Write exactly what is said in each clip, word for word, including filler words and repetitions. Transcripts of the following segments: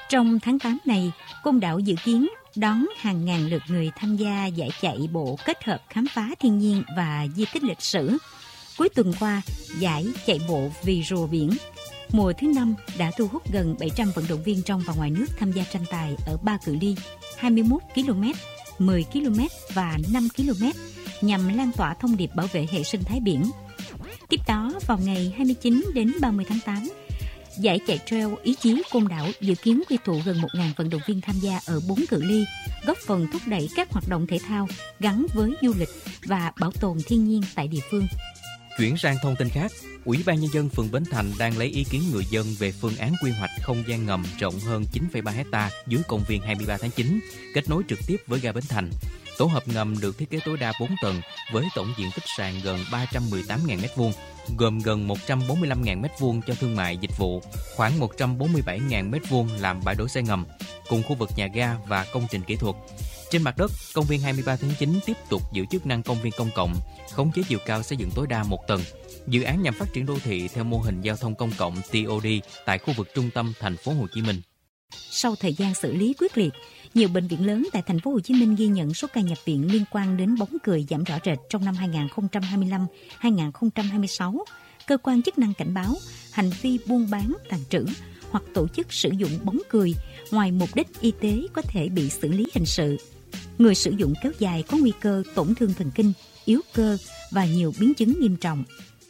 Trong tháng tám này, Côn Đảo dự kiến đón hàng ngàn lượt người tham gia giải chạy bộ kết hợp khám phá thiên nhiên và di tích lịch sử. Cuối tuần qua, giải chạy bộ vì rùa biển mùa thứ năm đã thu hút gần bảy trăm vận động viên trong và ngoài nước tham gia tranh tài ở ba cự ly hai mươi mốt ki lô mét, mười ki lô mét và năm ki lô mét nhằm lan tỏa thông điệp bảo vệ hệ sinh thái biển. Tiếp đó, vào ngày hai mươi chín đến ba mươi tháng tám, giải chạy trail Ý chí Côn Đảo dự kiến quy tụ gần một nghìn vận động viên tham gia ở bốn cự ly, góp phần thúc đẩy các hoạt động thể thao gắn với du lịch và bảo tồn thiên nhiên tại địa phương. Chuyển sang thông tin khác, Ủy ban Nhân dân phường Bến Thành đang lấy ý kiến người dân về phương án quy hoạch không gian ngầm rộng hơn chín phẩy ba héc ta dưới công viên hai mươi ba tháng chín, kết nối trực tiếp với ga Bến Thành. Tổ hợp ngầm được thiết kế tối đa bốn tầng với tổng diện tích sàn gần ba trăm mười tám nghìn mét vuông, gồm gần một trăm bốn mươi lăm nghìn mét vuông cho thương mại dịch vụ, khoảng một trăm bốn mươi bảy nghìn mét vuông làm bãi đỗ xe ngầm, cùng khu vực nhà ga và công trình kỹ thuật. Trên mặt đất, công viên hai mươi ba tháng chín tiếp tục giữ chức năng công viên công cộng, khống chế chiều cao xây dựng tối đa một tầng. Dự án nhằm phát triển đô thị theo mô hình giao thông công cộng tê ô đê tại khu vực trung tâm thành phố Hồ Chí Minh. Sau thời gian xử lý quyết liệt, nhiều bệnh viện lớn tại thành phố Hồ Chí Minh ghi nhận số ca nhập viện liên quan đến bóng cười giảm rõ rệt trong năm hai nghìn không trăm hai mươi lăm hai nghìn không trăm hai mươi sáu. Cơ quan chức năng cảnh báo hành vi buôn bán, tàng trữ hoặc tổ chức sử dụng bóng cười ngoài mục đích y tế có thể bị xử lý hình sự. Người sử dụng kéo dài có nguy cơ tổn thương thần kinh, yếu cơ và nhiều biến chứng nghiêm trọng.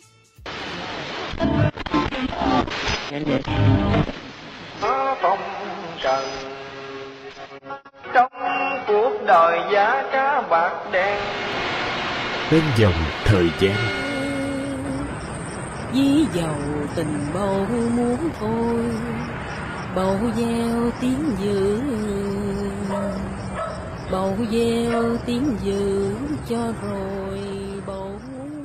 Phong trần trong cuộc đời giá cá bạc đen bên dòng thời gian, ví dầu tình bầu muốn thôi, bầu gieo tiếng dữ, bầu gieo tiếng dữ cho rồi bầu.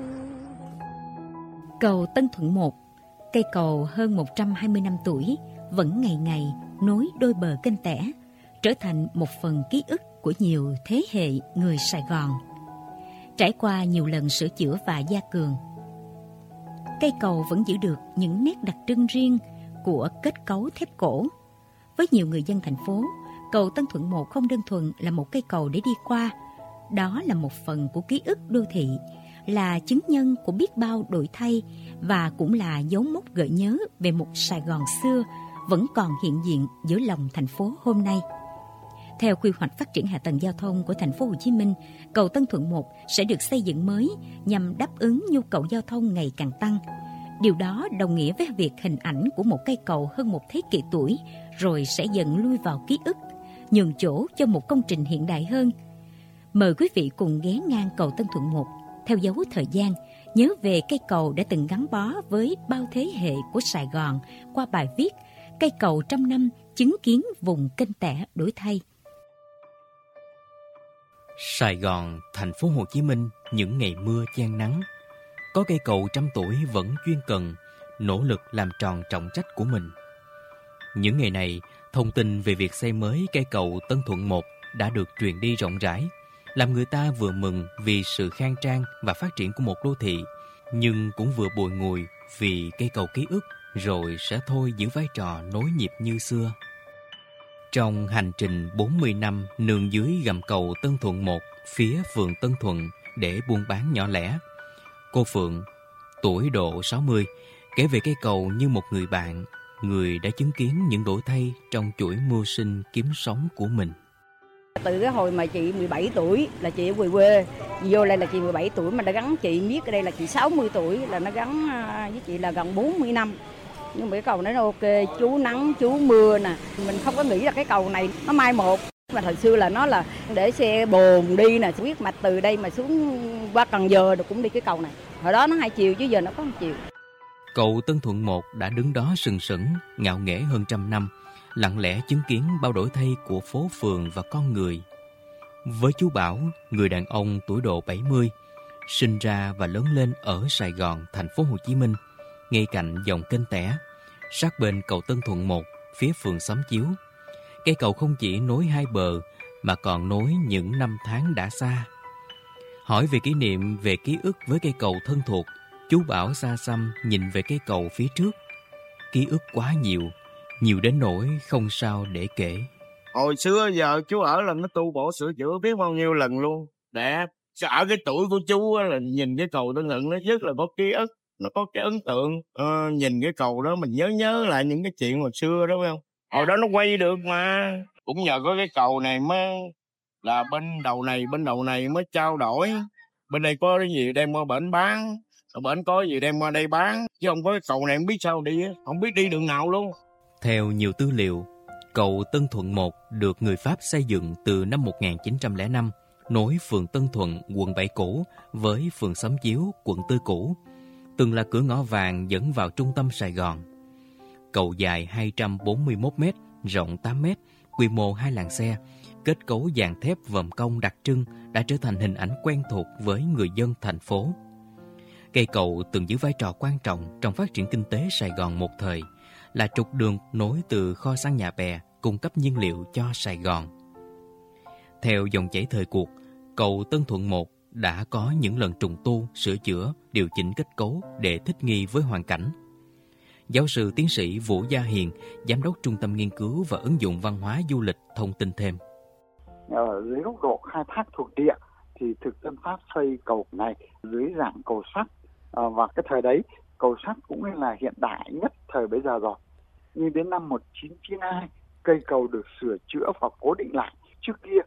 Cầu Tân Thuận một, cây cầu hơn một trăm hai mươi năm tuổi, vẫn ngày ngày nối đôi bờ kênh Tẻ, trở thành một phần ký ức của nhiều thế hệ người Sài Gòn. Trải qua nhiều lần sửa chữa và gia cường, cây cầu vẫn giữ được những nét đặc trưng riêng của kết cấu thép cổ. Với nhiều người dân thành phố, cầu Tân Thuận một không đơn thuần là một cây cầu để đi qua, đó là một phần của ký ức đô thị, là chứng nhân của biết bao đổi thay và cũng là dấu mốc gợi nhớ về một Sài Gòn xưa vẫn còn hiện diện giữa lòng thành phố hôm nay. Theo quy hoạch phát triển hạ tầng giao thông của thành phố Hồ Chí Minh, cầu Tân Thuận một sẽ được xây dựng mới nhằm đáp ứng nhu cầu giao thông ngày càng tăng. Điều đó đồng nghĩa với việc hình ảnh của một cây cầu hơn một thế kỷ tuổi rồi sẽ dần lui vào ký ức, nhường chỗ cho một công trình hiện đại hơn. Mời quý vị cùng ghé ngang cầu Tân Thuận một, theo dấu thời gian, nhớ về cây cầu đã từng gắn bó với bao thế hệ của Sài Gòn qua bài viết Cây cầu trăm năm chứng kiến vùng kênh Tẻ đổi thay. Sài Gòn, thành phố Hồ Chí Minh, những ngày mưa chan nắng. Có cây cầu trăm tuổi vẫn chuyên cần, nỗ lực làm tròn trọng trách của mình. Những ngày này, thông tin về việc xây mới cây cầu Tân Thuận một đã được truyền đi rộng rãi, làm người ta vừa mừng vì sự khang trang và phát triển của một đô thị, nhưng cũng vừa bồi ngùi vì cây cầu ký ức rồi sẽ thôi giữ vai trò nối nhịp như xưa. Trong hành trình bốn mươi năm nương dưới gầm cầu Tân Thuận một phía phường Tân Thuận để buôn bán nhỏ lẻ, cô Phượng, tuổi độ sáu mươi, kể về cây cầu như một người bạn, người đã chứng kiến những đổi thay trong chuỗi mưu sinh kiếm sống của mình. Từ cái hồi mà chị mười bảy tuổi là chị ở quê quê, vô đây là chị mười bảy tuổi mà đã gắn chị miết ở đây là chị sáu mươi tuổi, là nó gắn với chị là gần bốn mươi năm. Nhưng mà cái cầu này nó ok, chú nắng, chú mưa nè, mình không có nghĩ là cái cầu này nó mai một. Mà thời xưa là nó là để xe bồn đi nè, huyết mạch từ đây mà xuống qua Cần Giờ cũng đi cái cầu này. Hồi đó nó hai chiều chứ giờ nó có một chiều. Cầu Tân Thuận một đã đứng đó sừng sững, ngạo nghễ hơn trăm năm, lặng lẽ chứng kiến bao đổi thay của phố phường và con người. Với chú Bảo, người đàn ông tuổi độ bảy mươi, sinh ra và lớn lên ở Sài Gòn, thành phố Hồ Chí Minh, ngay cạnh dòng kênh Tẻ, sát bên cầu Tân Thuận một, phía phường Xóm Chiếu. Cây cầu không chỉ nối hai bờ mà còn nối những năm tháng đã xa. Hỏi về kỷ niệm, về ký ức với cây cầu thân thuộc, chú Bảo xa xăm nhìn về cây cầu phía trước. Ký ức quá nhiều, nhiều đến nỗi không sao để kể. Hồi xưa giờ chú ở là nó tu bổ sửa chữa biết bao nhiêu lần luôn. Đẹp. Ở cái tuổi của chú là nhìn cái cầu Tân Hưng nó rất là có ký ức, nó có cái ấn tượng. Ờ, nhìn cái cầu đó mình nhớ nhớ lại những cái chuyện hồi xưa đó phải không? Hồi đó nó quay được mà. Cũng nhờ có cái cầu này mới là bên đầu này bên đầu này mới trao đổi. Bên đây có cái gì đem qua bển bán, ở bển có gì đem qua đây bán. Chứ không có cái cầu này không biết sao đi, không biết đi đường nào luôn. Theo nhiều tư liệu, cầu Tân Thuận một được người Pháp xây dựng từ năm một nghìn chín trăm lẻ năm, nối phường Tân Thuận, quận bảy cũ với phường Xóm Chiếu, quận Tư cũ, từng là cửa ngõ vàng dẫn vào trung tâm Sài Gòn. Cầu dài hai trăm bốn mươi mốt mét, rộng tám mét, quy mô hai làn xe, kết cấu dàn thép vòm cong đặc trưng đã trở thành hình ảnh quen thuộc với người dân thành phố. Cây cầu từng giữ vai trò quan trọng trong phát triển kinh tế Sài Gòn một thời, là trục đường nối từ kho xăng Nhà Bè cung cấp nhiên liệu cho Sài Gòn. Theo dòng chảy thời cuộc, cầu Tân Thuận một đã có những lần trùng tu, sửa chữa, điều chỉnh kết cấu để thích nghi với hoàn cảnh. Giáo sư tiến sĩ Vũ Gia Hiền, Giám đốc Trung tâm Nghiên cứu và Ứng dụng Văn hóa Du lịch thông tin thêm. Ở dưới góc độ khai thác thuộc địa thì thực dân Pháp xây cầu này dưới dạng cầu sắt, à, và cái thời đấy cầu sắt cũng là hiện đại nhất thời bấy giờ rồi. Nhưng đến năm một nghìn chín trăm chín mươi hai, cây cầu được sửa chữa và cố định lại. Trước kia